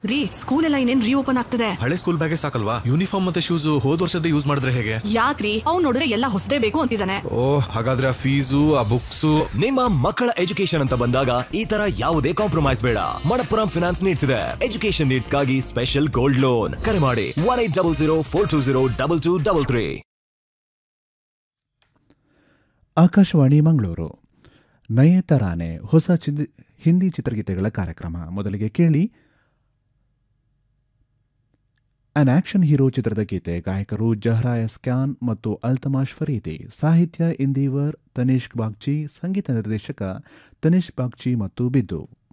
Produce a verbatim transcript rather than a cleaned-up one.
ರೀ, ಸ್ಕೂಲ್ ಎಲ್ಲ ಇನ್ನೇನ್ ರೀಓಪನ್ ಆಗ್ತದೆ. ಹಳೆ ಸ್ಕೂಲ್ ಬ್ಯಾಗೇ ಸಾಕಲ್ವಾ? ಯೂನಿಫಾರ್ಮ್ ಮತ್ತೆ ಶೂಸ್ ಹೋದ್ ವರ್ಷದ ಯೂಸ್ ಮಾಡಿದ್ರೆ ಹೇಗೆ? ಯಾಕ್ರಿ, ಅವ್ನು ನೋಡಿದ್ರೆ ಎಲ್ಲ ಹೊಸದೇ ಬೇಕು ಅಂತಿದ್ದಾನೆ. ಓ, ಹಾಗಾದ್ರೆ ಆ ಫೀಸು ಆ ಬುಕ್ಸ್. ನಿಮ್ಮ ಮಕ್ಕಳ ಎಜುಕೇಶನ್ ಅಂತ ಬಂದಾಗ ಈ ತರ ಯಾವುದೇ ಕಾಂಪ್ರಮೈಸ್ ಬೇಡ. ಮಣಪ್ಪುರಂ ಫಿನಾನ್ಸ್ ನೀಡ್ಸ್ ಇದೆ ಎಜುಕೇಶನ್ ನೀಡ್ಸ್ ಗಾಗಿ ಸ್ಪೆಷಲ್ ಗೋಲ್ಡ್ ಲೋನ್. ಕರೆ ಮಾಡಿ one eight double zero four two zero double two double three. Akashvani Mangaluru. ನಯೇ ತರಾನೆ ಹೊಸ ಹಿಂದಿ ಚಿತ್ರಗೀತೆಗಳ ಕಾರ್ಯಕ್ರಮ. ಮೊದಲಿಗೆ ಕೇಳಿ ಅನ್ ಆಕ್ಷನ್ ಹೀರೋ ಚಿತ್ರದ ಗೀತೆ. ಗಾಯಕರು ಜಹ್ರಾ ಎಸ್ಕ್ಯಾನ್ ಮತ್ತು ಅಲ್ತಮಾಷ್ ಫರೀದಿ. ಸಾಹಿತ್ಯ ಇಂದೀವರ್, ತನಿಷ್ಕ್ ಬಾಗ್ಚಿ. ಸಂಗೀತ ನಿರ್ದೇಶಕ ತನಿಷ್ಕ್ ಬಾಗ್ಚಿ ಮತ್ತು ಬಿದ್ದು.